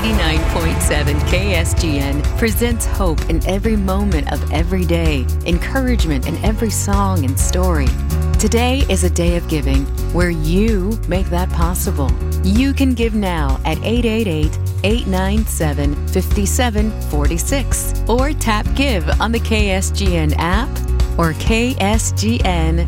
89.7 KSGN presents hope in every moment of every day, encouragement in every song and story. Today is a day of giving where you make that possible. You can give now at 888-897-5746 or tap Give on the KSGN app or ksgn.com.